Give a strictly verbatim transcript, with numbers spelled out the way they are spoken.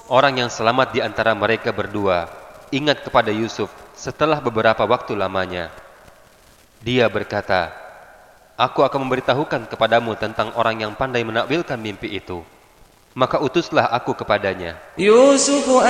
Orang yang selamat di antara mereka berdua ingat kepada Yusuf setelah beberapa waktu lamanya. Dia berkata, "Aku akan memberitahukan kepadamu tentang orang yang pandai menakwilkan mimpi itu." Maka utuslah aku kepadanya. Yusuf